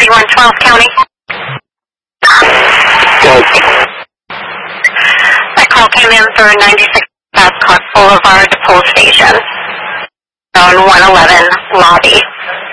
3112 County. Good. That call came in for 96 Babcock Boulevard, Pole Station. On 111 lobby.